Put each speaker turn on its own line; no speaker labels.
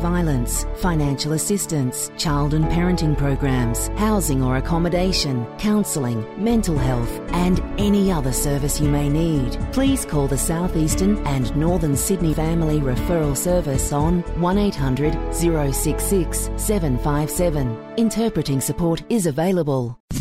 violence, financial assistance, child and parenting programs, housing or accommodation, counselling, mental health and any other service you may need. Please call the South Eastern and Northern Sydney Family Referral Service on 1800 066 757. Interpreting support is available.